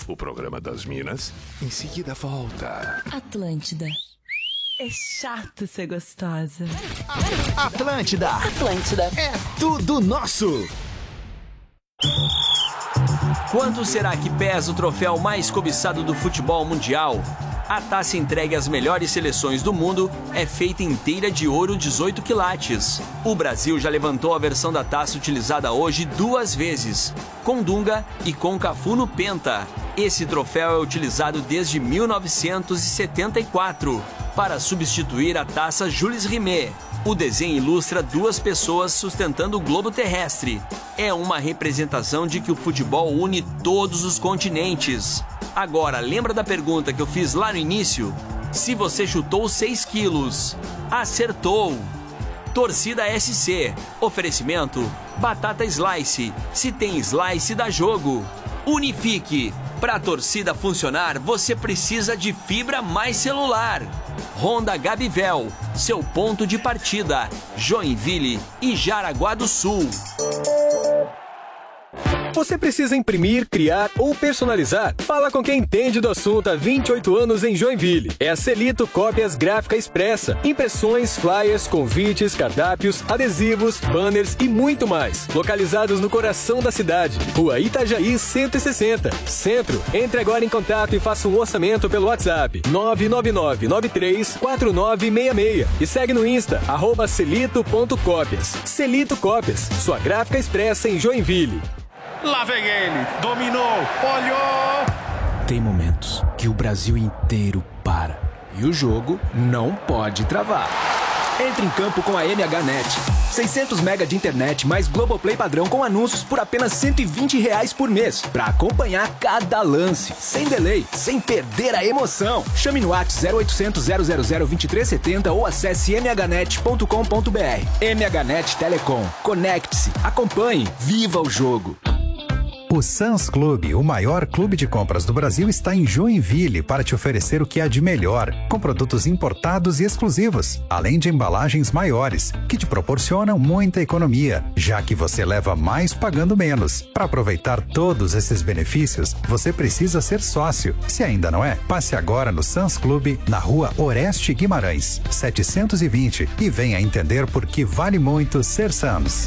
O programa das Minas, em seguida volta. Atlântida. É chato ser gostosa. Atlântida. Atlântida. É tudo nosso. Quanto será que pesa o troféu mais cobiçado do futebol mundial? A taça entregue às melhores seleções do mundo é feita inteira de ouro 18 quilates. O Brasil já levantou a versão da taça utilizada hoje 2 vezes, com Dunga e com Cafu no Penta. Esse troféu é utilizado desde 1974 para substituir a taça Jules Rimet. O desenho ilustra 2 pessoas sustentando o globo terrestre. É uma representação de que o futebol une todos os continentes. Agora, lembra da pergunta que eu fiz lá no início? Se você chutou 6 quilos, acertou. Torcida SC. Oferecimento: batata slice. Se tem slice, dá jogo. Unifique. Para a torcida funcionar, você precisa de fibra mais celular. Honda Gabivel, seu ponto de partida. Joinville e Jaraguá do Sul. Você precisa imprimir, criar ou personalizar? Fala com quem entende do assunto há 28 anos em Joinville. É a Celito Cópias Gráfica Expressa. Impressões, flyers, convites, cardápios, adesivos, banners e muito mais. Localizados no coração da cidade. Rua Itajaí 160. Centro. Entre agora em contato e faça um orçamento pelo WhatsApp 999934966 e segue no Insta @celito.cópias. Celito Cópias, sua gráfica expressa em Joinville. Lá vem ele, dominou, olhou! Tem momentos que o Brasil inteiro para e o jogo não pode travar. Entre em campo com a MHNet. 600 MB de internet mais Globoplay padrão com anúncios por apenas R$120 por mês. Pra acompanhar cada lance, sem delay, sem perder a emoção. Chame no WhatsApp 0800 000 2370 ou acesse mhnet.com.br. MHNet Telecom. Conecte-se, acompanhe, viva o jogo. O Sam's Club, o maior clube de compras do Brasil, está em Joinville para te oferecer o que há de melhor, com produtos importados e exclusivos, além de embalagens maiores, que te proporcionam muita economia, já que você leva mais pagando menos. Para aproveitar todos esses benefícios, você precisa ser sócio. Se ainda não é, passe agora no Sam's Club, na rua Oreste Guimarães, 720, e venha entender por que vale muito ser Sam's.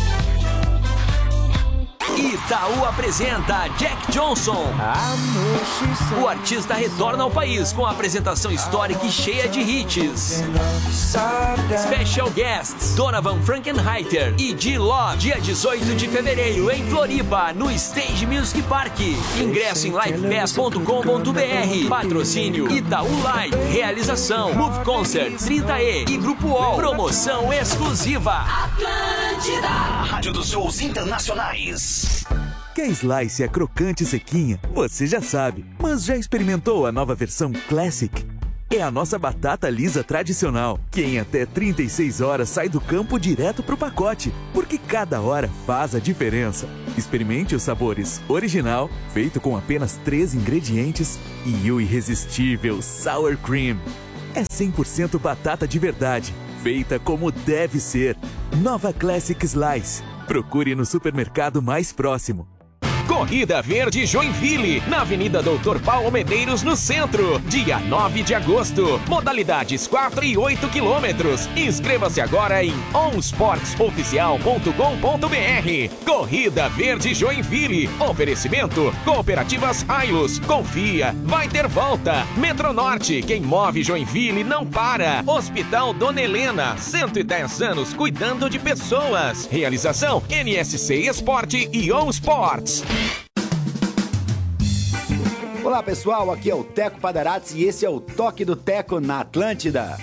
Itaú apresenta Jack Johnson. O artista retorna ao país com a apresentação histórica e cheia de hits. Special guests Donovan Frankenheiter e D-Love, dia 18 de fevereiro em Floripa, no Stage Music Park. Ingresso em livepass.com.br. Patrocínio Itaú Live. Realização Move Concerts, 30E e Grupo UOL. Promoção exclusiva Atlântida, a rádio dos shows internacionais. Que a Slice é crocante e sequinha, você já sabe. Mas já experimentou a nova versão Classic? É a nossa batata lisa tradicional, que em até 36 horas sai do campo direto pro pacote, porque cada hora faz a diferença. Experimente os sabores original, feito com apenas 3 ingredientes, e o irresistível Sour Cream. É 100% batata de verdade, feita como deve ser. Nova Classic Slice. Procure no supermercado mais próximo. Corrida Verde Joinville, na Avenida Doutor Paulo Medeiros, no centro, dia 9 de agosto. Modalidades 4 e 8 quilômetros. Inscreva-se agora em onsportsoficial.com.br. Corrida Verde Joinville. Oferecimento: Cooperativas Raios. Confia, vai ter volta. Metronorte, quem move Joinville não para. Hospital Dona Helena, 110 anos cuidando de pessoas. Realização: NSC Esporte e On Sports. Olá pessoal, aqui é o Teco Padarati e esse é o Toque do Teco na Atlântida.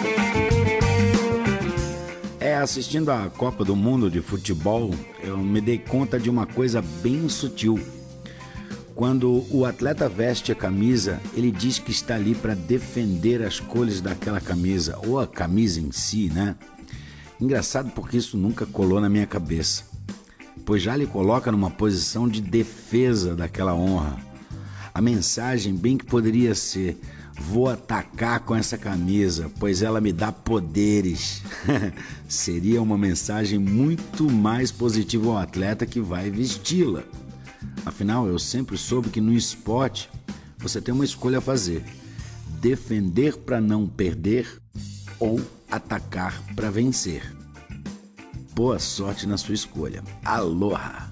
Assistindo a Copa do Mundo de Futebol, eu me dei conta de uma coisa bem sutil. Quando o atleta veste a camisa, ele diz que está ali para defender as cores daquela camisa, ou a camisa em si, né? Engraçado porque isso nunca colou na minha cabeça, pois já lhe coloca numa posição de defesa daquela honra. A mensagem bem que poderia ser: vou atacar com essa camisa, pois ela me dá poderes. Seria uma mensagem muito mais positiva ao atleta que vai vesti-la. Afinal, eu sempre soube que no esporte você tem uma escolha a fazer: defender para não perder ou atacar para vencer. Boa sorte na sua escolha. Aloha!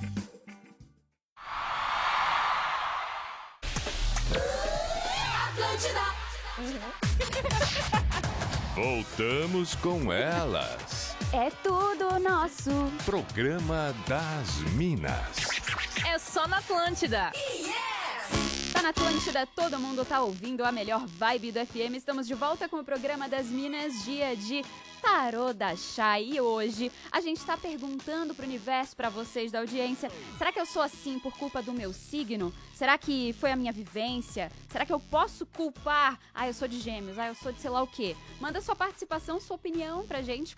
Voltamos com elas. É tudo nosso. Programa das Minas. É só na Atlântida. Tá na Atlântida, todo mundo tá ouvindo a melhor vibe do FM. Estamos de volta com o programa das Minas, dia de Tarô da Chay. E hoje a gente tá perguntando pro universo, pra vocês da audiência: será que eu sou assim por culpa do meu signo? Será que foi a minha vivência? Será que eu posso culpar? Eu sou de Gêmeos, eu sou de sei lá o quê. Manda sua participação, sua opinião pra gente,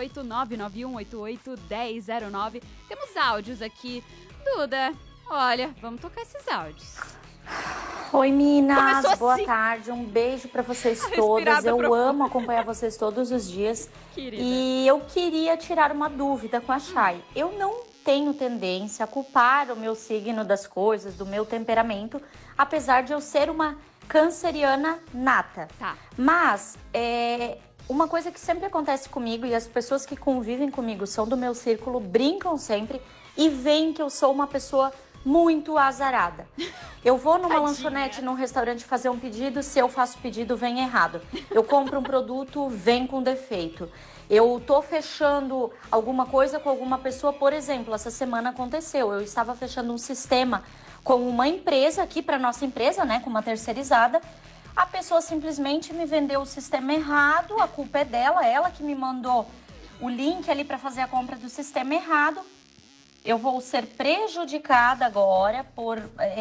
48991881009. Temos áudios aqui. Duda, olha, vamos tocar esses áudios. Oi, Minas, Começou boa assim. tarde, um beijo pra vocês todas. Eu amo acompanhar vocês todos os dias. Querida. E eu queria tirar uma dúvida com a Chay. Eu não tenho tendência a culpar o meu signo das coisas, do meu temperamento, apesar de eu ser uma canceriana nata. Tá. Mas uma coisa que sempre acontece comigo, e as pessoas que convivem comigo são do meu círculo, brincam sempre e veem que eu sou uma pessoa muito azarada. Eu vou numa lanchonete, num restaurante fazer um pedido, se eu faço pedido, vem errado. Eu compro um produto, vem com defeito. Eu tô fechando alguma coisa com alguma pessoa, por exemplo, essa semana aconteceu. Eu estava fechando um sistema com uma empresa aqui, para nossa empresa, né, com uma terceirizada. A pessoa simplesmente me vendeu o sistema errado, a culpa é dela, ela que me mandou o link ali para fazer a compra do sistema errado. Eu vou ser prejudicada agora por...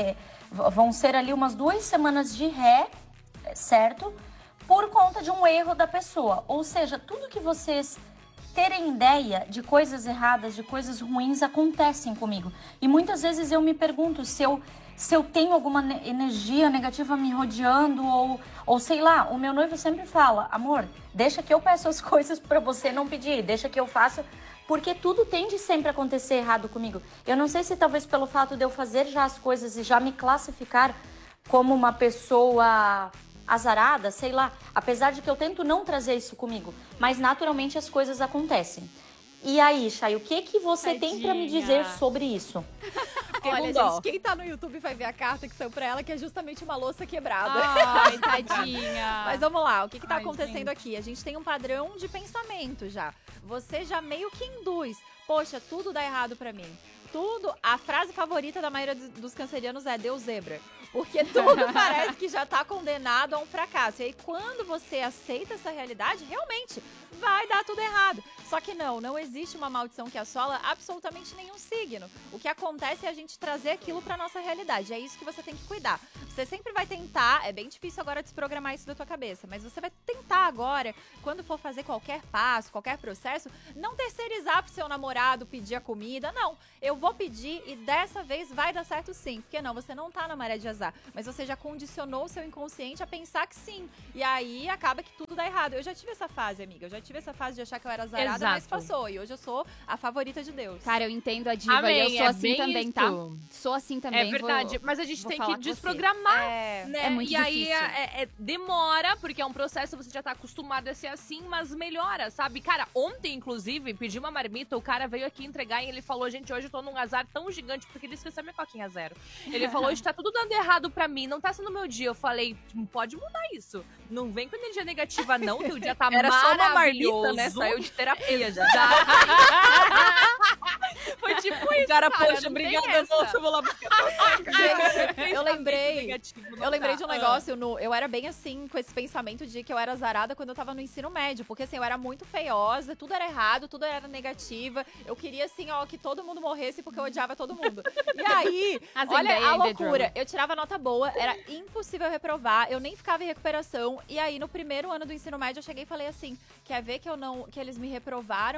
vão ser ali umas 2 semanas de ré, certo? Por conta de um erro da pessoa. Ou seja, tudo que vocês terem ideia de coisas erradas, de coisas ruins, acontecem comigo. E muitas vezes eu me pergunto se eu tenho alguma energia negativa me rodeando ou sei lá. O meu noivo sempre fala: amor, deixa que eu peço as coisas pra você não pedir, deixa que eu faço... Porque tudo tende sempre a acontecer errado comigo. Eu não sei se talvez pelo fato de eu fazer já as coisas e já me classificar como uma pessoa azarada, sei lá. Apesar de que eu tento não trazer isso comigo. Mas naturalmente as coisas acontecem. E aí, Chay, o que você tem pra me dizer sobre isso? Olha, gente, quem tá no YouTube vai ver a carta que saiu pra ela, que é justamente uma louça quebrada. Ai, tadinha. Mas vamos lá, o que tá acontecendo aqui? A gente tem um padrão de pensamento já. Você já meio que induz: poxa, tudo dá errado pra mim. Tudo, a frase favorita da maioria dos cancerianos é Deus zebra. Porque tudo parece que já tá condenado a um fracasso. E aí, quando você aceita essa realidade, realmente vai dar tudo errado. Só que não existe uma maldição que assola absolutamente nenhum signo. O que acontece é a gente trazer aquilo pra nossa realidade. É isso que você tem que cuidar. Você sempre vai tentar, é bem difícil agora desprogramar isso da tua cabeça, mas você vai tentar agora, quando for fazer qualquer passo, qualquer processo, não terceirizar pro seu namorado pedir a comida. Não, eu vou pedir e dessa vez vai dar certo sim. Porque não, você não tá na maré de azar, mas você já condicionou o seu inconsciente a pensar que sim. E aí acaba que tudo dá errado. Eu já tive essa fase, amiga. Eu já tive essa fase de achar que eu era azarada, mas passou. E hoje eu sou a favorita de Deus. Cara, eu entendo a diva. Amém, e eu sou assim também, isso. tá? Sou assim também. É verdade, mas a gente tem que desprogramar, né? É muito e aí difícil. demora, porque é um processo, você já tá acostumado a ser assim, mas melhora, sabe? Cara, ontem, inclusive, pedi uma marmita, o cara veio aqui entregar e ele falou: gente, hoje eu tô num azar tão gigante, porque ele esqueceu minha coquinha zero. Ele falou: hoje tá tudo dando errado pra mim, não tá sendo meu dia. Eu falei: pode mudar isso. Não vem com energia negativa, não. Teu dia tá Era maravilhoso. só uma marmita, né? Saiu de terapia já. Foi tipo isso, cara, cara, poxa, não obrigada, tem essa. moça, eu vou lá buscar. Gente, Eu lembrei de um Ah. negócio, eu era bem assim, com esse pensamento de que eu era azarada quando eu tava no ensino médio, porque assim, eu era muito feiosa, tudo era errado, tudo era negativa, eu queria assim, que todo mundo morresse porque eu odiava todo mundo. E aí, olha a loucura, eu tirava nota boa, era impossível reprovar, eu nem ficava em recuperação, e aí no primeiro ano do ensino médio eu cheguei e falei assim: quer ver que eles me reprovaram?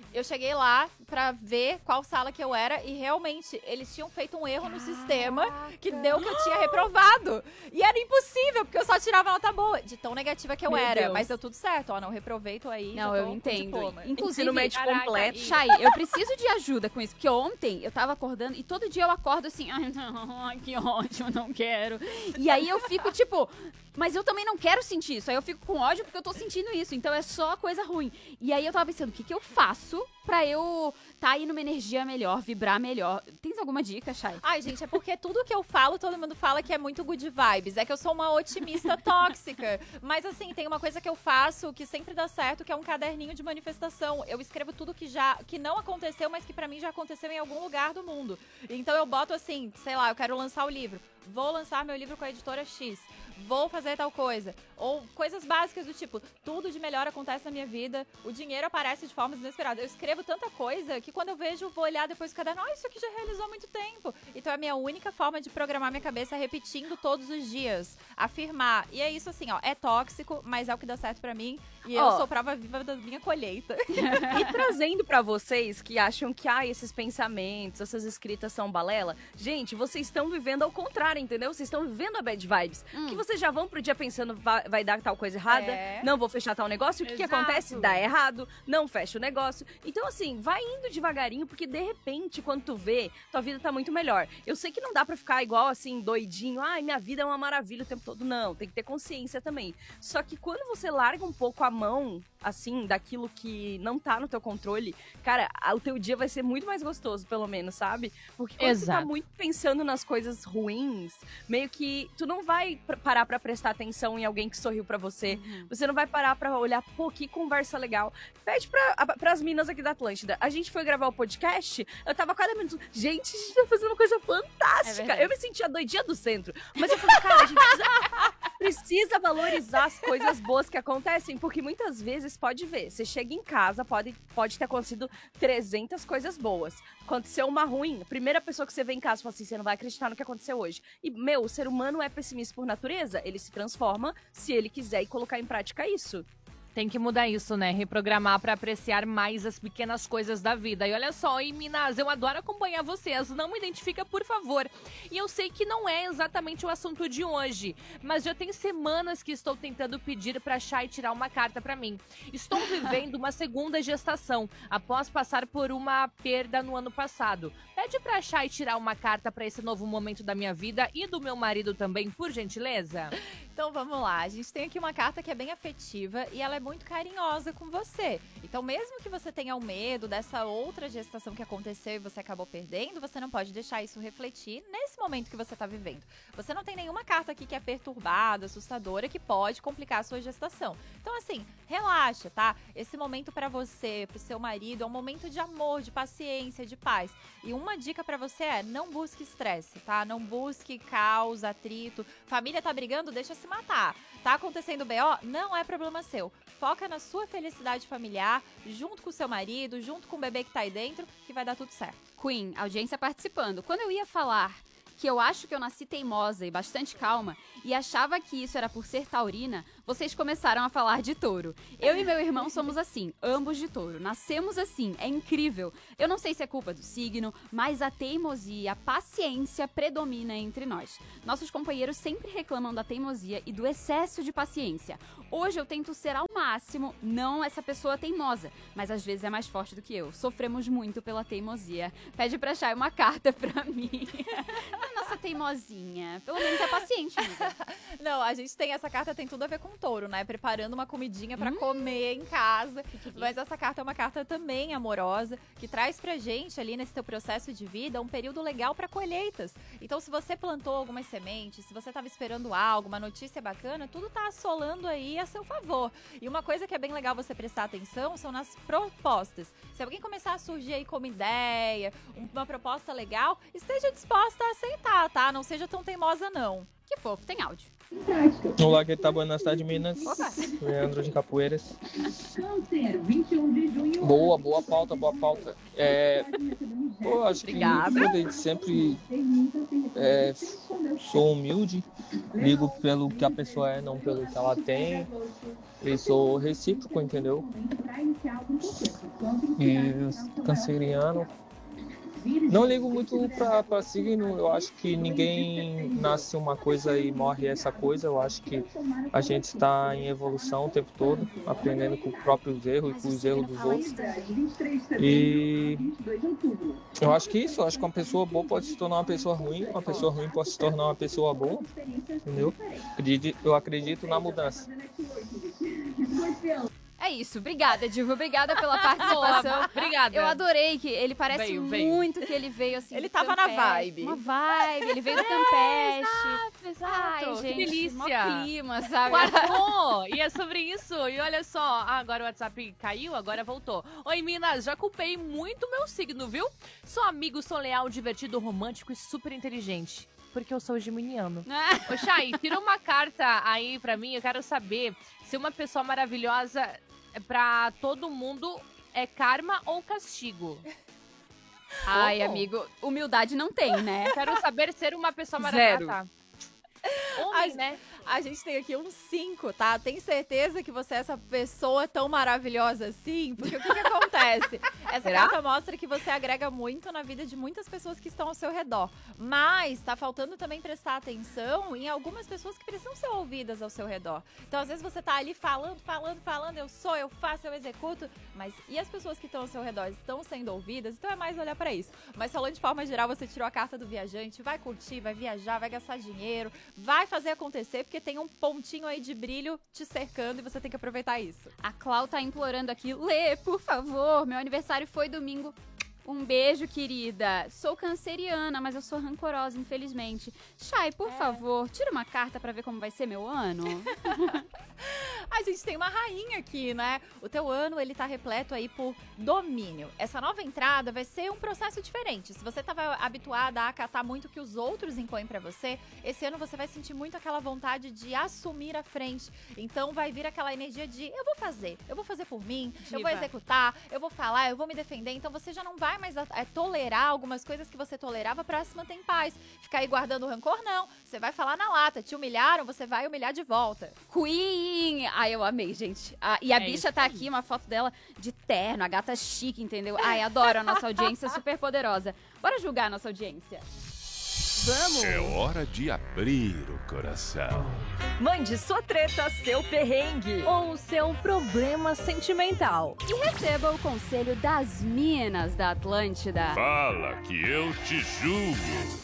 Eu cheguei lá pra ver qual sala que eu era e realmente eles tinham feito um erro no sistema que deu que eu tinha reprovado. E era impossível, porque eu só tirava nota boa, de tão negativa que eu era. Deus. Mas deu tudo certo, ó, não reprovei, tô aí. Não, eu entendo. Inclusive, médio completo. Chay, eu preciso de ajuda com isso, porque ontem eu tava acordando e todo dia eu acordo assim, ai, que ódio, não quero. E aí eu fico tipo, mas eu também não quero sentir isso. Aí eu fico com ódio porque eu tô sentindo isso. Então é só coisa ruim. E aí eu tava pensando, o que eu faço pra eu tá aí numa energia melhor, vibrar melhor? Tens alguma dica, Chay? Ai, gente, é porque tudo que eu falo, todo mundo fala que é muito good vibes. É que eu sou uma otimista tóxica. Mas assim, tem uma coisa que eu faço que sempre dá certo, que é um caderninho de manifestação. Eu escrevo tudo que não aconteceu, mas que pra mim já aconteceu em algum lugar do mundo. Então eu boto assim, sei lá, eu quero lançar o livro. Vou lançar meu livro com a editora X. Vou fazer tal coisa. Ou coisas básicas do tipo, tudo de melhor acontece na minha vida, o dinheiro aparece de formas inesperadas. Eu escrevo tanta coisa que quando eu vejo, vou olhar depois do caderno, isso aqui já realizou há muito tempo. Então é a minha única forma de programar minha cabeça repetindo todos os dias. Afirmar. E é isso assim, ó, é tóxico, mas é o que dá certo pra mim. E eu sou prova viva da minha colheita. E trazendo pra vocês que acham que esses pensamentos, essas escritas são balela, gente, vocês estão vivendo ao contrário, entendeu? Vocês estão vivendo a bad vibes. Que vocês já vão pro dia pensando, vai dar tal coisa errada, não vou fechar tal negócio. O que acontece? Dá errado, não fecha o negócio. Então, assim, vai indo devagarinho, porque de repente, quando tu vê, tua vida tá muito melhor. Eu sei que não dá pra ficar igual, assim, doidinho, minha vida é uma maravilha o tempo todo. Não, tem que ter consciência também. Só que quando você larga um pouco a mão, assim, daquilo que não tá no teu controle, cara, o teu dia vai ser muito mais gostoso, pelo menos, sabe? Porque quando você tá muito pensando nas coisas ruins, meio que tu não vai parar pra prestar atenção em alguém que sorriu pra você. Você não vai parar pra olhar, pô, que conversa legal. Pede pras minas aqui da Atlântida. A gente foi gravar o podcast, eu tava cada minuto, gente, a gente tá fazendo uma coisa fantástica. Eu me sentia doidinha do centro. Mas eu falei, cara, a gente precisa valorizar as coisas boas que acontecem, porque muitas vezes, pode ver, você chega em casa, pode ter acontecido 300 coisas boas. Aconteceu uma ruim, a primeira pessoa que você vê em casa fala assim, você não vai acreditar no que aconteceu hoje. E, o ser humano é pessimista por natureza, ele se transforma se ele quiser e colocar em prática isso. Tem que mudar isso, né? Reprogramar pra apreciar mais as pequenas coisas da vida. E olha só, Minas, eu adoro acompanhar vocês. Não me identifica, por favor. E eu sei que não é exatamente o assunto de hoje, mas já tem semanas que estou tentando pedir pra Chay tirar uma carta pra mim. Estou vivendo uma segunda gestação, após passar por uma perda no ano passado. Pede pra Chay tirar uma carta pra esse novo momento da minha vida e do meu marido também, por gentileza. Então vamos lá, a gente tem aqui uma carta que é bem afetiva e ela é muito carinhosa com você. Então mesmo que você tenha o medo dessa outra gestação que aconteceu e você acabou perdendo, você não pode deixar isso refletir nesse momento que você está vivendo. Você não tem nenhuma carta aqui que é perturbada, assustadora, que pode complicar a sua gestação. Então assim, relaxa, tá? Esse momento para você, pro seu marido, é um momento de amor, de paciência, de paz. E uma dica para você é, não busque estresse, tá? Não busque caos, atrito. Família tá brigando, deixa se matar. Tá acontecendo BO? Não é problema seu. Foca na sua felicidade familiar, junto com o seu marido, junto com o bebê que tá aí dentro, que vai dar tudo certo. Queen, audiência participando. Quando eu ia falar que eu acho que eu nasci teimosa e bastante calma e achava que isso era por ser taurina, vocês começaram a falar de touro. Eu e meu irmão somos assim, ambos de touro. Nascemos assim, é incrível. Eu não sei se é culpa do signo, mas a teimosia, a paciência predomina entre nós. Nossos companheiros sempre reclamam da teimosia e do excesso de paciência. Hoje eu tento ser ao máximo, não essa pessoa teimosa, mas às vezes é mais forte do que eu. Sofremos muito pela teimosia. Pede pra Chay uma carta pra mim. Nossa teimosinha. Pelo menos é paciente, amiga. Não, a gente tem essa carta, tem tudo a ver com touro, né? Preparando uma comidinha pra comer em casa. Mas essa carta é uma carta também amorosa, que traz pra gente ali nesse teu processo de vida um período legal pra colheitas. Então, se você plantou algumas sementes, se você tava esperando algo, uma notícia bacana, tudo tá assolando aí a seu favor. E uma coisa que é bem legal você prestar atenção são nas propostas. Se alguém começar a surgir aí como ideia, uma proposta legal, esteja disposta a aceitar, tá? Não seja tão teimosa, não. Que fofo, tem áudio. Olá, que tá boa na cidade de Minas. Leandro de Capoeiras. Boa pauta. Acho Obrigada. Que desde sempre sou humilde, ligo pelo que a pessoa é, não pelo que ela tem. E sou recíproco, entendeu? E canceriano. Não ligo muito pra signo, eu acho que ninguém nasce uma coisa e morre essa coisa. Eu acho que a gente está em evolução o tempo todo, aprendendo com os próprios erros e com os erros dos outros. E eu acho que isso, eu acho que uma pessoa boa pode se tornar uma pessoa ruim pode se tornar uma pessoa boa, entendeu? Eu acredito na mudança. É isso, obrigada, Diva, obrigada pela participação. Obrigada. Eu adorei que ele parece Veio. muito que ele veio assim. Ele do tava na Campeche. vibe. Uma vibe, ele veio do Campeche. Exato. Ai, gente, que delícia. mó clima, sabe? Guardou! E é sobre isso. E olha só, agora o WhatsApp caiu, agora voltou. Oi, Minas, já culpei muito meu signo, viu? Sou amigo, sou leal, divertido, romântico e super inteligente. Porque eu sou geminiano. Ô, Chay, tira uma carta aí pra mim. Eu quero saber se uma pessoa maravilhosa pra todo mundo é karma ou castigo. Ai, amigo, humildade não tem, né? Quero saber ser uma pessoa maravilhosa. Homem, né? A gente tem aqui um 5, tá? Tem certeza que você é essa pessoa tão maravilhosa assim? Porque o que acontece? Essa carta mostra que você agrega muito na vida de muitas pessoas que estão ao seu redor. Mas tá faltando também prestar atenção em algumas pessoas que precisam ser ouvidas ao seu redor. Então, às vezes, você tá ali falando, eu sou, eu faço, eu executo. Mas e as pessoas que estão ao seu redor estão sendo ouvidas? Então é mais olhar pra isso. Mas falando de forma geral, você tirou a carta do viajante, vai curtir, vai viajar, vai gastar dinheiro, vai fazer acontecer, porque tem um pontinho aí de brilho te cercando e você tem que aproveitar isso. A Clau tá implorando aqui, Lê, por favor, meu aniversário foi domingo. Um beijo, querida. Sou canceriana, mas eu sou rancorosa, infelizmente. Chay, por favor, tira uma carta pra ver como vai ser meu ano. A gente tem uma rainha aqui, né? O teu ano, ele tá repleto aí por domínio. Essa nova entrada vai ser um processo diferente. Se você tava habituada a acatar muito o que os outros impõem pra você, esse ano você vai sentir muito aquela vontade de assumir a frente. Então vai vir aquela energia de eu vou fazer por mim, eu vou executar, eu vou falar, eu vou me defender. Então você já não vai mais tolerar algumas coisas que você tolerava pra se manter em paz. Ficar aí guardando rancor, não. Você vai falar na lata. Te humilharam, você vai humilhar de volta. Queen! Ai, eu amei, gente. E a bicha tá aqui, uma foto dela de terno, a gata chique, entendeu? Ai, adoro a nossa audiência super poderosa. Bora julgar a nossa audiência. Vamos! É hora de abrir o coração. Mande sua treta, seu perrengue ou seu problema sentimental. E receba o conselho das minas da Atlântida. Fala que eu te julgo.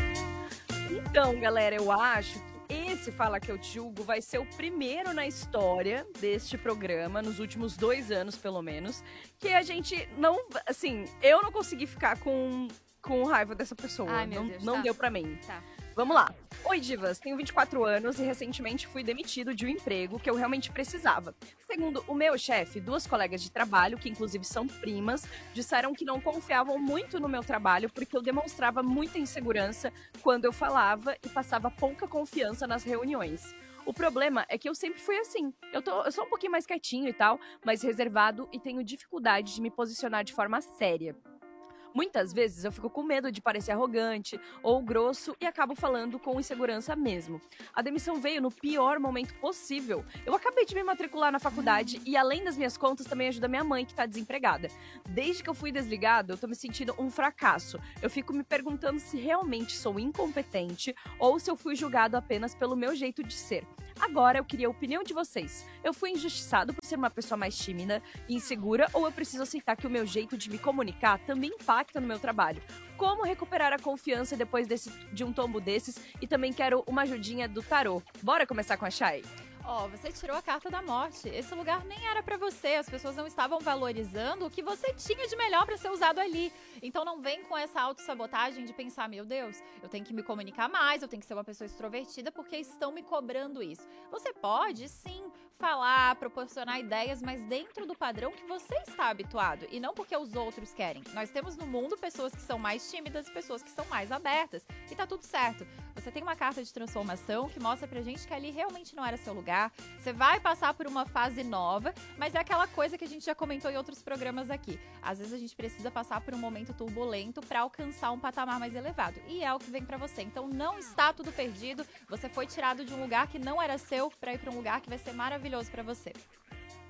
Então, galera, eu acho que esse Fala Que Eu Te Julgo vai ser o primeiro na história deste programa, nos últimos 2 anos, pelo menos, que a gente não, assim, eu não consegui ficar com raiva dessa pessoa. Ai, meu Deus, não tá. deu pra mim. Tá. Vamos lá. Oi, divas. Tenho 24 anos e recentemente fui demitido de um emprego que eu realmente precisava. Segundo o meu chefe, 2 colegas de trabalho, que inclusive são primas, disseram que não confiavam muito no meu trabalho porque eu demonstrava muita insegurança quando eu falava e passava pouca confiança nas reuniões. O problema é que eu sempre fui assim. Eu sou um pouquinho mais quietinho e tal, mas reservado e tenho dificuldade de me posicionar de forma séria. Muitas vezes eu fico com medo de parecer arrogante ou grosso e acabo falando com insegurança mesmo. A demissão veio no pior momento possível. Eu acabei de me matricular na faculdade e, além das minhas contas, também ajudo a minha mãe, que tá desempregada. Desde que eu fui desligada, eu tô me sentindo um fracasso. Eu fico me perguntando se realmente sou incompetente ou se eu fui julgado apenas pelo meu jeito de ser. Agora eu queria a opinião de vocês. Eu fui injustiçado por ser uma pessoa mais tímida e insegura ou eu preciso aceitar que o meu jeito de me comunicar também impacta no meu trabalho? Como recuperar a confiança depois de um tombo desses? E também quero uma ajudinha do tarô. Bora começar com a Chay? Você tirou a carta da morte. Esse lugar nem era pra você. As pessoas não estavam valorizando o que você tinha de melhor pra ser usado ali. Então não vem com essa autossabotagem de pensar, meu Deus, eu tenho que me comunicar mais, eu tenho que ser uma pessoa extrovertida porque estão me cobrando isso. Você pode, sim, falar, proporcionar ideias, mas dentro do padrão que você está habituado e não porque os outros querem. Nós temos no mundo pessoas que são mais tímidas e pessoas que são mais abertas. E tá tudo certo. Você tem uma carta de transformação que mostra pra gente que ali realmente não era seu lugar. Você vai passar por uma fase nova, mas é aquela coisa que a gente já comentou em outros programas aqui. Às vezes a gente precisa passar por um momento turbulento para alcançar um patamar mais elevado. E é o que vem pra você. Então não está tudo perdido. Você foi tirado de um lugar que não era seu para ir para um lugar que vai ser maravilhoso pra você.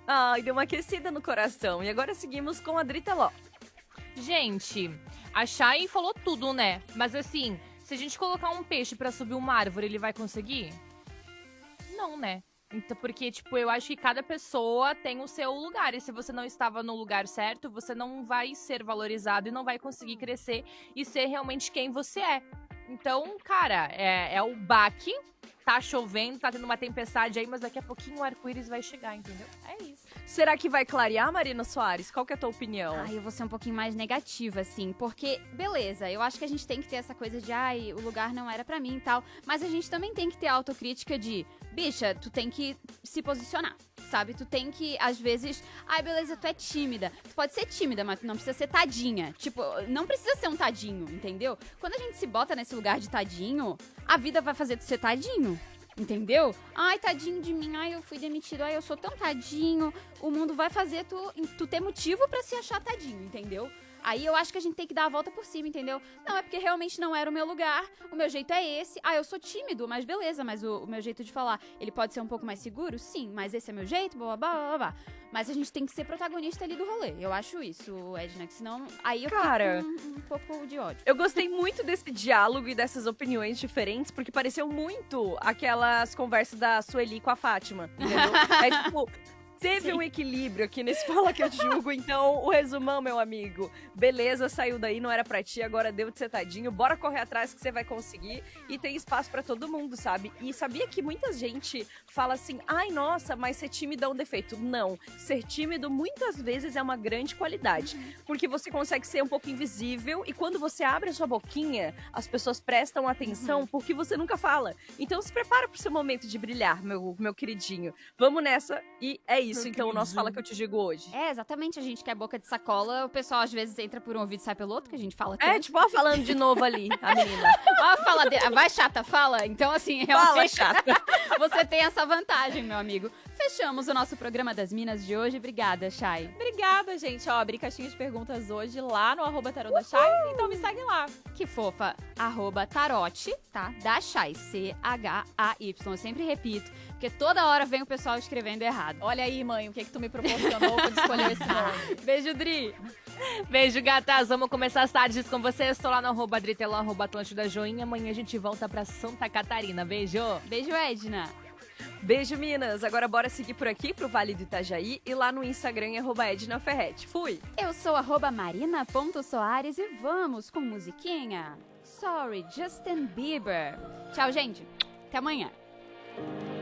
Ai, deu uma aquecida no coração. E agora seguimos com a Driteló. Gente, a Chay falou tudo, né? Mas assim, se a gente colocar um peixe pra subir uma árvore, ele vai conseguir? Não, né? Então, porque, tipo, eu acho que cada pessoa tem o seu lugar. E se você não estava no lugar certo, você não vai ser valorizado e não vai conseguir crescer e ser realmente quem você é. Então, cara, é o baque. Tá chovendo, tá tendo uma tempestade aí, mas daqui a pouquinho o arco-íris vai chegar, entendeu? É isso. Será que vai clarear, Marina Soares? Qual que é a tua opinião? Eu vou ser um pouquinho mais negativa, assim, porque, beleza, eu acho que a gente tem que ter essa coisa de, o lugar não era pra mim e tal, mas a gente também tem que ter a autocrítica de, bicha, tu tem que se posicionar, sabe? Tu tem que, às vezes, beleza, tu é tímida. Tu pode ser tímida, mas tu não precisa ser tadinha. Tipo, não precisa ser um tadinho, entendeu? Quando a gente se bota nesse lugar de tadinho, a vida vai fazer tu ser tadinho. Entendeu? Ai, tadinho de mim, eu fui demitido, eu sou tão tadinho. O mundo vai fazer tu ter motivo pra se achar tadinho, entendeu? Aí eu acho que a gente tem que dar a volta por cima, entendeu? Não, é porque realmente não era o meu lugar, o meu jeito é esse. Eu sou tímido, mas beleza, mas o meu jeito de falar, ele pode ser um pouco mais seguro? Sim, mas esse é meu jeito, blá, blá, blá, blá. Mas a gente tem que ser protagonista ali do rolê. Eu acho isso, Edna, que senão aí eu fico com um pouco de ódio. Eu gostei muito desse diálogo e dessas opiniões diferentes, porque pareceu muito aquelas conversas da Sueli com a Fátima, entendeu? É tipo... Teve um equilíbrio aqui nesse Fala Que Eu Julgo, então o resumão, meu amigo. Beleza, saiu daí, não era pra ti, agora deu de ser tadinho. Bora correr atrás que você vai conseguir. E tem espaço pra todo mundo, sabe? E sabia que muita gente fala assim, nossa, mas ser tímido é um defeito. Não, ser tímido muitas vezes é uma grande qualidade. Porque você consegue ser um pouco invisível e quando você abre a sua boquinha, as pessoas prestam atenção porque você nunca fala. Então se prepara pro seu momento de brilhar, meu queridinho. Vamos nessa e é isso. Então o nosso Fala Que Eu Te Digo hoje. Exatamente, a gente que é boca de sacola, o pessoal às vezes entra por um ouvido e sai pelo outro, que a gente fala tanto. Tipo, falando de novo ali, a menina. Fala vai chata, fala. Então assim, realmente fala, chata. Você tem essa vantagem, meu amigo. Fechamos o nosso programa das Minas de hoje. Obrigada, Chay. Obrigada, gente. Abri caixinha de perguntas hoje lá no @tarot da Chay, então me segue lá. Que fofa, @tarote, tá? Da Chay, CHAY. Eu sempre repito, porque toda hora vem o pessoal escrevendo errado. Olha aí, mãe, o que tu me proporcionou quando escolheu esse nome. Beijo, Dri. Beijo, gatas. Vamos começar as tardes com vocês. Estou lá no @Driteló, @Atlântida Joinha. Amanhã a gente volta pra Santa Catarina. Beijo. Beijo, Edna. Beijo, Minas. Agora bora seguir por aqui pro Vale do Itajaí e lá no Instagram @EdnaFerretti. Fui. Eu sou @marina.soares e vamos com musiquinha. Sorry, Justin Bieber. Tchau, gente. Até amanhã.